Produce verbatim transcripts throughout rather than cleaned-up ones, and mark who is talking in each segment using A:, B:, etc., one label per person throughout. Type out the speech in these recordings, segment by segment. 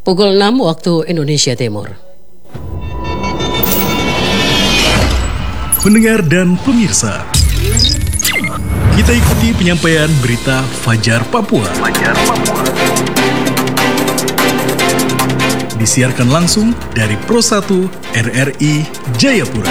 A: Pukul enam waktu Indonesia Timur.
B: Pendengar dan pemirsa, kita ikuti penyampaian berita Fajar Papua. Fajar Papua. Disiarkan langsung dari Pro satu R R I Jayapura.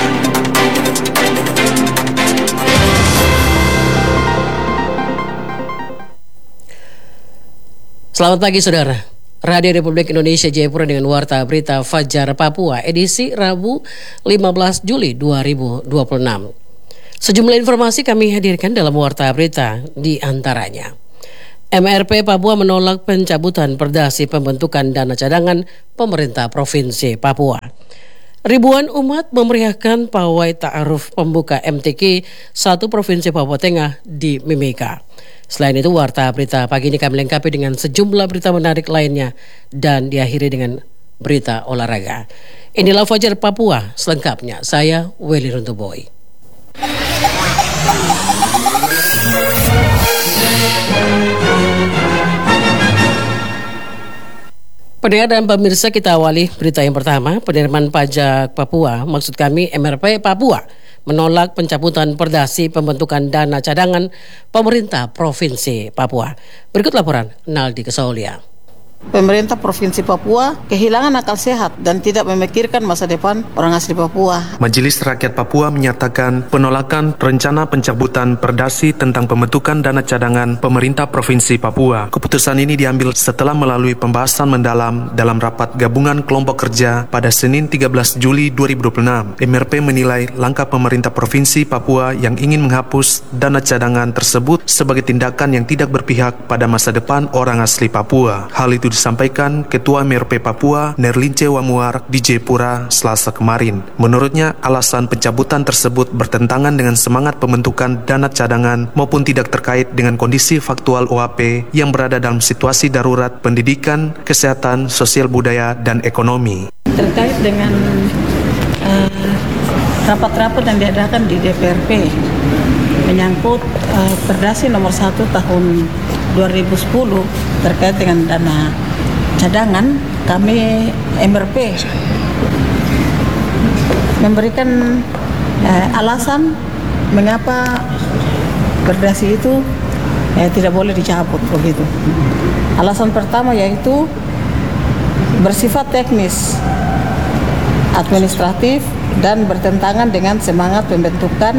A: Selamat pagi saudara. Radio Republik Indonesia Jayapura dengan warta berita Fajar Papua edisi Rabu lima belas Juli dua ribu dua puluh enam. Sejumlah informasi kami hadirkan dalam warta berita, di antaranya M R P Papua menolak pencabutan perdasi pembentukan dana cadangan pemerintah Provinsi Papua. Ribuan umat memeriahkan pawai ta'aruf pembuka M T Q satu Provinsi Papua Tengah di Mimika. Selain itu, warta berita pagi ini kami lengkapi dengan sejumlah berita menarik lainnya dan diakhiri dengan berita olahraga. Inilah Fajar Papua selengkapnya. Saya Welly Runtuboy. Pendengar dan pemirsa, kita awali berita yang pertama. Penerimaan pajak Papua, maksud kami M R P Papua, menolak pencabutan perdasi pembentukan dana cadangan pemerintah Provinsi Papua. Berikut laporan Naldi Kesaulia.
C: Pemerintah Provinsi Papua kehilangan akal sehat dan tidak memikirkan masa depan orang asli Papua.
D: Majelis Rakyat Papua menyatakan penolakan rencana pencabutan perdasi tentang pembentukan dana cadangan pemerintah Provinsi Papua. Keputusan ini diambil setelah melalui pembahasan mendalam dalam rapat gabungan kelompok kerja pada Senin tiga belas Juli dua ribu dua puluh enam. M R P menilai langkah pemerintah Provinsi Papua yang ingin menghapus dana cadangan tersebut sebagai tindakan yang tidak berpihak pada masa depan orang asli Papua. Hal itu disampaikan Ketua M R P Papua Nerlince Wamuar di Jayapura Selasa kemarin. Menurutnya, alasan pencabutan tersebut bertentangan dengan semangat pembentukan dana cadangan maupun tidak terkait dengan kondisi faktual O A P yang berada dalam situasi darurat pendidikan, kesehatan, sosial budaya, dan ekonomi.
C: Terkait dengan uh, rapat-rapat yang diadakan di D P R P menyangkut uh, Perdasi nomor satu tahun dua ribu sepuluh terkait dengan dana cadangan, kami M R P memberikan eh, alasan mengapa perdasi itu eh, tidak boleh dicabut begitu. Alasan pertama yaitu bersifat teknis, administratif, dan bertentangan dengan semangat pembentukan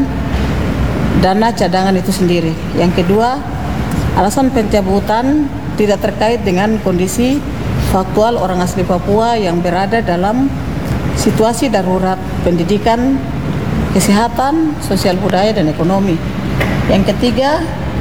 C: dana cadangan itu sendiri. Yang kedua, alasan pencabutan tidak terkait dengan kondisi faktual orang asli Papua yang berada dalam situasi darurat pendidikan, kesehatan, sosial budaya, dan ekonomi. Yang ketiga,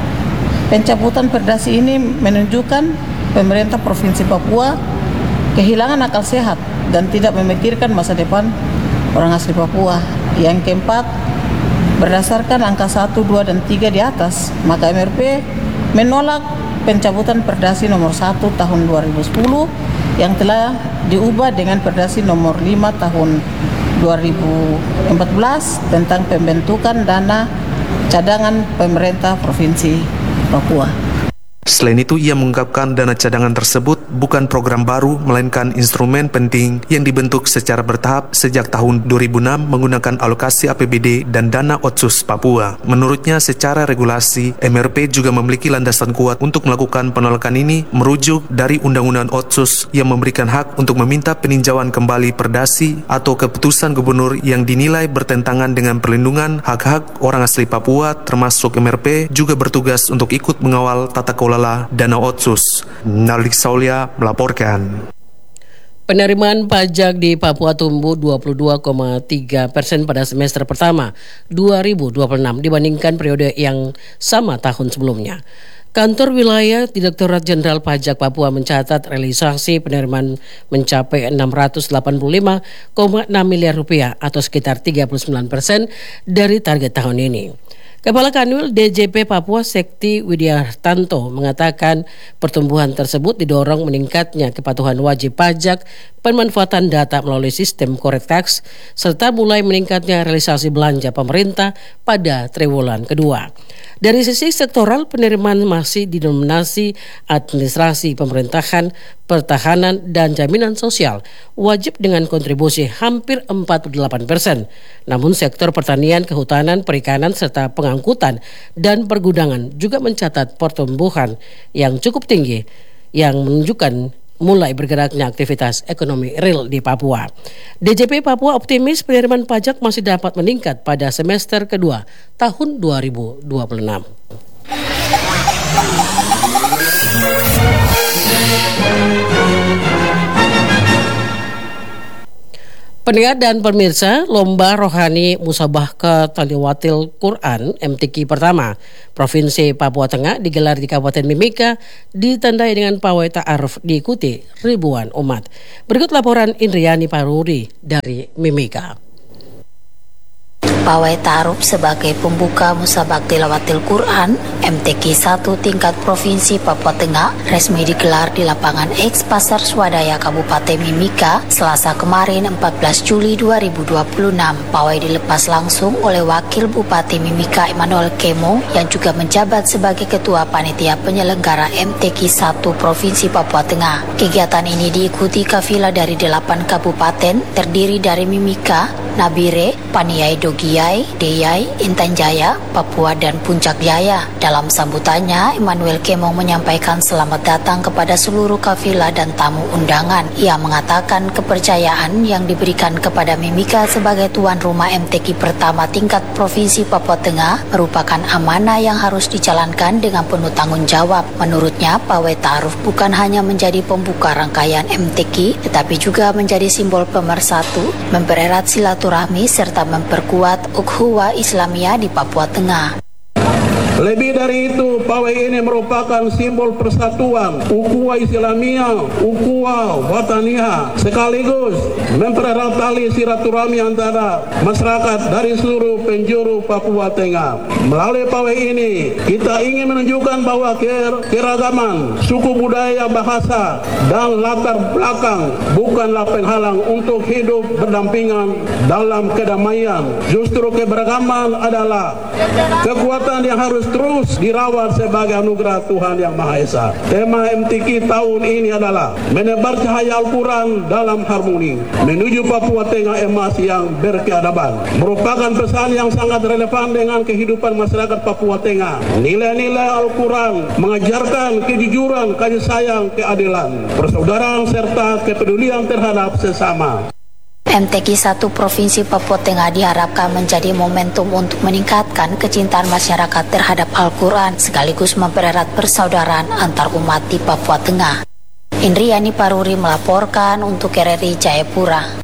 C: pencabutan perdasi ini menunjukkan pemerintah Provinsi Papua kehilangan akal sehat dan tidak memikirkan masa depan orang asli Papua. Yang keempat, berdasarkan angka satu, dua, dan tiga di atas, maka M R P menolak pencabutan Perdasi nomor satu tahun dua ribu sepuluh yang telah diubah dengan Perdasi nomor lima tahun dua ribu empat belas tentang pembentukan dana cadangan pemerintah Provinsi Papua.
D: Selain itu, ia mengungkapkan dana cadangan tersebut bukan program baru, melainkan instrumen penting yang dibentuk secara bertahap sejak tahun dua ribu enam menggunakan alokasi A P B D dan dana Otsus Papua. Menurutnya, secara regulasi, M R P juga memiliki landasan kuat untuk melakukan penolakan ini, merujuk dari Undang-Undang Otsus yang memberikan hak untuk meminta peninjauan kembali perdasi atau keputusan gubernur yang dinilai bertentangan dengan perlindungan hak-hak orang asli Papua, termasuk M R P juga bertugas untuk ikut mengawal tata kelola dana Otsus. Naldi Saulia melaporkan.
A: Penerimaan pajak di Papua tumbuh dua puluh dua koma tiga persen pada semester pertama dua ribu dua puluh enam dibandingkan periode yang sama tahun sebelumnya. Kantor Wilayah Direktorat Jenderal Pajak Papua mencatat realisasi penerimaan mencapai enam ratus delapan puluh lima koma enam miliar rupiah atau sekitar tiga puluh sembilan persen dari target tahun ini. Kepala Kanwil D J P Papua Sekti Widiartanto mengatakan pertumbuhan tersebut didorong meningkatnya kepatuhan wajib pajak, pemanfaatan data melalui sistem Correctax, serta mulai meningkatnya realisasi belanja pemerintah pada triwulan kedua. Dari sisi sektoral, penerimaan masih didominasi administrasi pemerintahan, pertahanan, dan jaminan sosial wajib dengan kontribusi hampir empat puluh delapan persen. Namun sektor pertanian, kehutanan, perikanan, serta pengangkutan dan pergudangan juga mencatat pertumbuhan yang cukup tinggi yang menunjukkan mulai bergeraknya aktivitas ekonomi real di Papua. D J P Papua optimis penerimaan pajak masih dapat meningkat pada semester kedua tahun dua ribu dua puluh enam. Pendengar dan pemirsa, Lomba Rohani Musabah ke Taliwatil Quran M T Q pertama Provinsi Papua Tengah digelar di Kabupaten Mimika, ditandai dengan pawai ta'aruf diikuti ribuan umat. Berikut laporan Indriani Paruri dari Mimika.
E: Pawai ta'aruf sebagai pembuka Musabak Tilawatil Quran M T Q satu tingkat Provinsi Papua Tengah resmi digelar di lapangan X Pasar Swadaya Kabupaten Mimika Selasa kemarin empat belas Juli dua ribu dua puluh enam. Pawai dilepas langsung oleh Wakil Bupati Mimika Emmanuel Kemo yang juga menjabat sebagai Ketua Panitia Penyelenggara M T Q satu Provinsi Papua Tengah. Kegiatan ini diikuti kafilah dari delapan kabupaten terdiri dari Mimika, Nabire, Paniai Dogiyai, Deyai, Intan Jaya, Papua, dan Puncak Jaya. Dalam sambutannya, Emmanuel Kemong menyampaikan selamat datang kepada seluruh kafilah dan tamu undangan. Ia mengatakan kepercayaan yang diberikan kepada Mimika sebagai tuan rumah M T Q pertama tingkat Provinsi Papua Tengah merupakan amanah yang harus dijalankan dengan penuh tanggung jawab. Menurutnya, pawai ta'aruf bukan hanya menjadi pembuka rangkaian M T Q, tetapi juga menjadi simbol pemersatu, mempererat silaturahmi, serta memperkuat ukhuwah Islamiyah di Papua Tengah.
F: Lebih dari itu, pawai ini merupakan simbol persatuan, ukhuwah Islamiyah, ukhuwah wataniyah, sekaligus mempererat tali silaturahmi antara masyarakat dari seluruh penjuru Papua Tengah. Melalui pawai ini, kita ingin menunjukkan bahwa keragaman suku budaya, bahasa, dan latar belakang bukanlah penghalang untuk hidup berdampingan dalam kedamaian. Justru keberagaman adalah kekuatan yang harus terus dirawat sebagai anugerah Tuhan Yang Maha Esa. Tema M T Q tahun ini adalah menebar cahaya Al-Quran dalam harmoni menuju Papua Tengah emas yang berkeadaban. Merupakan pesan yang sangat relevan dengan kehidupan masyarakat Papua Tengah. Nilai-nilai Al-Quran mengajarkan kejujuran, kasih sayang, keadilan, persaudaraan, serta kepedulian terhadap sesama.
E: M T Q satu Provinsi Papua Tengah diharapkan menjadi momentum untuk meningkatkan kecintaan masyarakat terhadap Al-Quran sekaligus mempererat persaudaraan antar umat di Papua Tengah. Indriani Paruri melaporkan untuk R R I Jayapura.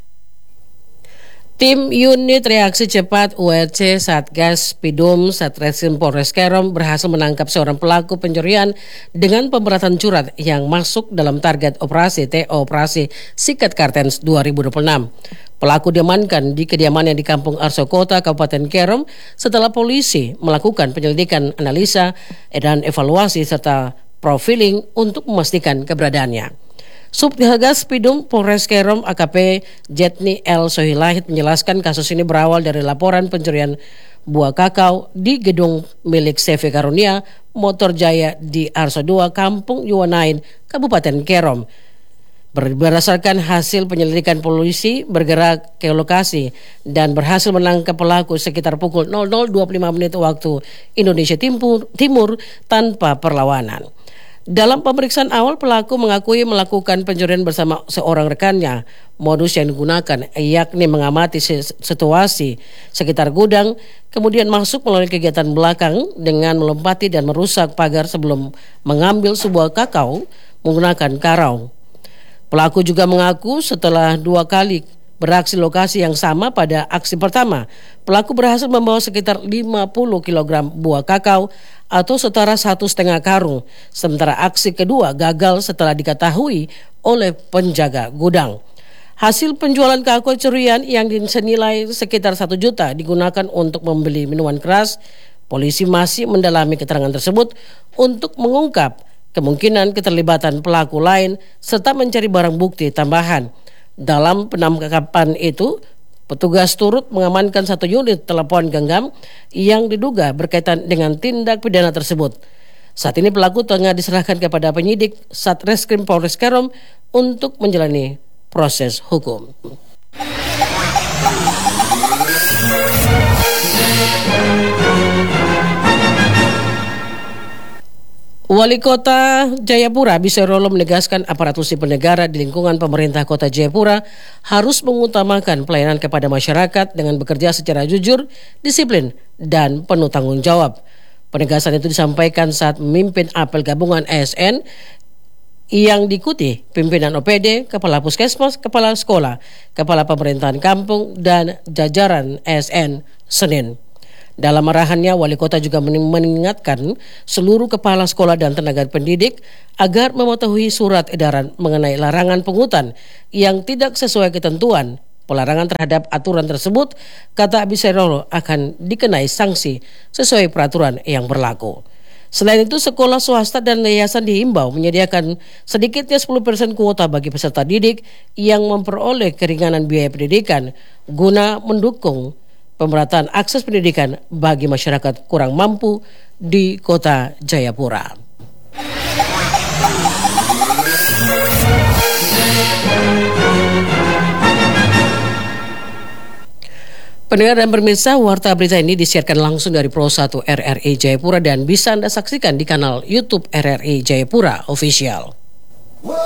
A: Tim Unit Reaksi Cepat U R C Satgas Pidum Satreskrim Polres Kerom berhasil menangkap seorang pelaku pencurian dengan pemberatan curat yang masuk dalam target operasi T O Operasi Sikat Kartens dua ribu dua puluh enam. Pelaku diamankan di kediamannya di Kampung Arso Kota, Kabupaten Kerom setelah polisi melakukan penyelidikan, analisa, dan evaluasi serta profiling untuk memastikan keberadaannya. Subdivgas Pidum Polres Kerom A K P Jetni L Sohilahid menjelaskan kasus ini berawal dari laporan pencurian buah kakao di gedung milik C V Karunia Motor Jaya di Arso dua, Kampung Yuwanain, Kabupaten Kerom. Berdasarkan hasil penyelidikan, polisi bergerak ke lokasi dan berhasil menangkap pelaku sekitar pukul nol nol dua puluh lima menit waktu Indonesia Timur, Timur tanpa perlawanan. Dalam pemeriksaan awal, pelaku mengakui melakukan pencurian bersama seorang rekannya. Modus yang digunakan yakni mengamati situasi sekitar gudang, kemudian masuk melalui kegiatan belakang dengan melompati dan merusak pagar sebelum mengambil sebuah kakao menggunakan karau. Pelaku juga mengaku setelah dua kali beraksi lokasi yang sama pada aksi pertama, pelaku berhasil membawa sekitar lima puluh kilogram buah kakao atau setara satu setengah karung. Sementara aksi kedua gagal setelah diketahui oleh penjaga gudang. Hasil penjualan kakao curian yang senilai sekitar satu juta digunakan untuk membeli minuman keras. Polisi masih mendalami keterangan tersebut untuk mengungkap kemungkinan keterlibatan pelaku lain serta mencari barang bukti tambahan. Dalam penangkapan itu, petugas turut mengamankan satu unit telepon genggam yang diduga berkaitan dengan tindak pidana tersebut. Saat ini pelaku tengah diserahkan kepada penyidik Satreskrim Polres Karom untuk menjalani proses hukum. Wali Kota Jayapura Bisarolo menegaskan aparatur sipil negara di lingkungan pemerintah Kota Jayapura harus mengutamakan pelayanan kepada masyarakat dengan bekerja secara jujur, disiplin, dan penuh tanggung jawab. Penegasan itu disampaikan saat memimpin apel gabungan A S N yang diikuti pimpinan O P D, Kepala Puskesmas, Kepala Sekolah, Kepala Pemerintahan Kampung, dan jajaran A S N Senin. Dalam arahannya, Wali Kota juga mengingatkan seluruh kepala sekolah dan tenaga pendidik agar mematuhi surat edaran mengenai larangan pungutan yang tidak sesuai ketentuan. Pelarangan terhadap aturan tersebut, kata Abisarolo, akan dikenai sanksi sesuai peraturan yang berlaku. Selain itu, sekolah swasta dan yayasan dihimbau menyediakan sedikitnya sepuluh persen kuota bagi peserta didik yang memperoleh keringanan biaya pendidikan guna mendukung pemerataan akses pendidikan bagi masyarakat kurang mampu di Kota Jayapura. Pendengar dan pemirsa, warta berita ini disiarkan langsung dari Pro satu R R I Jayapura dan bisa Anda saksikan di kanal YouTube R R I Jayapura Official.